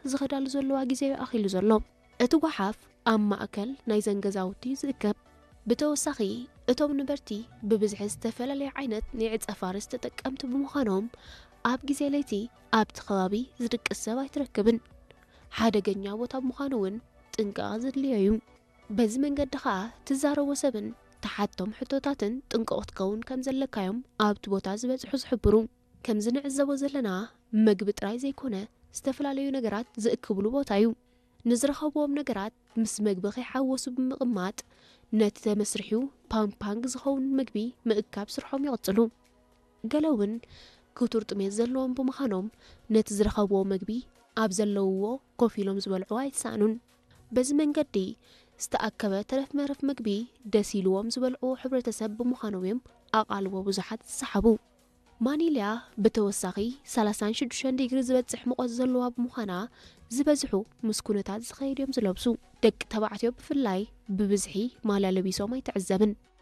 ዝኸዳሉ ዘለዋ ግዜ ኣኺሉ ዘሎ እቲ ጓሓፍ ኣብ ማእከል ናይ ዘንገዛውቲ ዝርከብ ብተወሳኺ እቶም ነበርቲ ብብዝሒ ዝተፈላለየ ዓይነት ናይ ዕፀ ፋርስ ተጠቀምቲ ብምዃኖም ኣብ ግዜ ለይቲ ኣብቲ ከባቢ ዝድቅስ ሰብ ኣይትረክብን ሓደገኛ ቦታ ብምዃኑ እውን ጥንቃቐ ዘድልዮ እዩ በዚ መንገዲ ከዓ ትዛረቦ ሰብን ተሓቶም ሕቶታትን ጥንቁቕ ክትከውን ከም ዘለካዮም ኣብቲ ቦታ ዝበፅሑ ዝሕብሩ ከምዚ ንዕዘቦ ዘለና መግቢ ጥራይ ዘይኮነ ዝተፈላለዩ ነገራት ዝእክብሉ ቦታ እዩ ንዝረኸብዎም ነገራት ምስ መግቢ ከይሓወሱ ብምቕማጥ ነቲ ተመስሪሑ ፓምፓንግ ዝኸውን መግቢ ምእካብ ስርሖም ይቕፅሉ ገለ እውን ክቱር ጥሜት ዘለዎም ብምዃኖም ነቲ ዝረኸብዎ መግቢ ኣብ ዘለውዎ ኮፍ ኢሎም ዝበልዑ ኣይትሳእኑን በዚ መንገዲ ዝተኣከበ ተረፍ መረፍ መግቢ ደስ ኢልዎም ዝበልዑ ሕብረተሰብ ብምዃኖም እዮም ኣቓልቦ ብዙሓት ዝሰሓቡ ማኒልያ ብተወሳኺ 36 ዲግሪ ዝበፅሕ ሙቐት ዘለዋ ብምዃና ዝበዝሑ ምስ ኩነታት ዝኸይድ እዮም ዝለብሱ ደቂ ተባዕትዮ ብፍላይ ብብዝሒ ማልያ ለቢሶም ኣይትዕዘብን